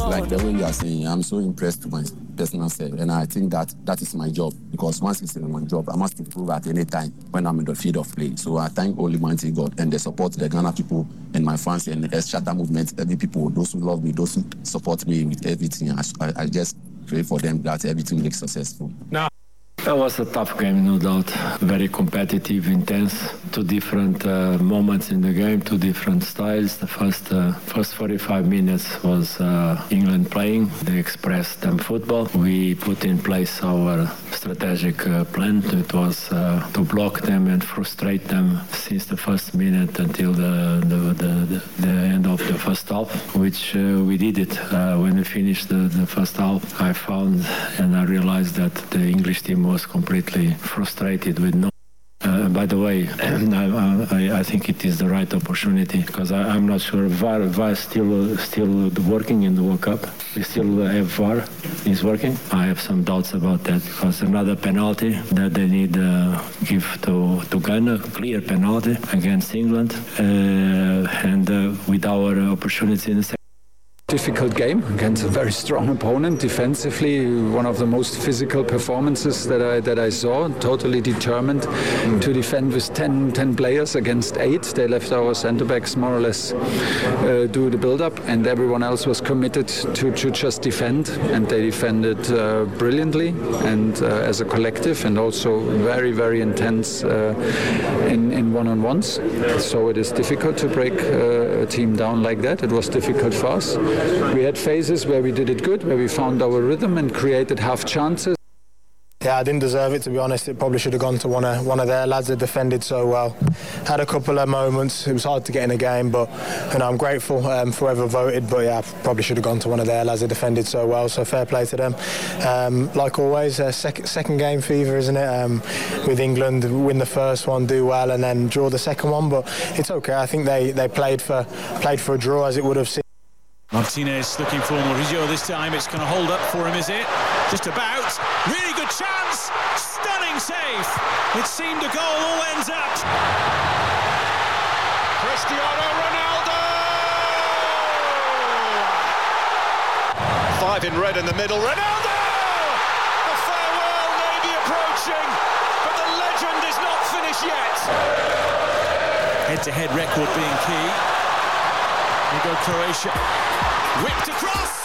Like the way you are saying, I'm so impressed with my personal self, and I think that is my job, because once it's in my job, I must improve at any time when I'm in the field of play. So I thank Almighty God and the support the Ghana people and my fans and the Shatter movement, every people, those who love me, those who support me with everything. I just pray for them that everything makes successful. Now, that was a tough game, no doubt. Very competitive, intense. Two different moments in the game, two different styles. The first 45 minutes was England playing. They expressed them football. We put in place our strategic plan. It was to block them and frustrate them since the first minute until the end of the first half, which we did it. When we finished the first half, I found and I realized that the English team was completely frustrated with no. By the way, I think it is the right opportunity, because I'm not sure VAR is still working in the World Cup. We still have VAR is working. I have some doubts about that, because another penalty that they need give to Ghana, clear penalty against England, and with our opportunity in the second. Difficult game against a very strong opponent. Defensively, one of the most physical performances that I saw. Totally determined to defend with 10 players against 8. They left our centre backs more or less do the build-up, and everyone else was committed to just defend, and they defended brilliantly and as a collective, and also very, very intense in one-on-ones. So it is difficult to break a team down like that. It was difficult for us. We had phases where we did it good, where we found our rhythm and created half chances. Yeah, I didn't deserve it, to be honest. It probably should have gone to one of their lads that defended so well. Had a couple of moments. It was hard to get in a game, but I'm grateful for whoever voted. But yeah, probably should have gone to one of their lads that defended so well. So fair play to them. Like always, second game fever, isn't it? With England, win the first one, do well, and then draw the second one. But it's okay. I think they played for a draw, as it would have seemed. Martinez looking for Murillo this time. It's going to hold up for him, is it? Just about. Really good chance. Stunning save. It seemed a goal, all ends up. Cristiano Ronaldo! 5 in red in the middle. Ronaldo! The farewell may be approaching, but the legend is not finished yet. Head-to-head record being key. We go Croatia. Whipped across.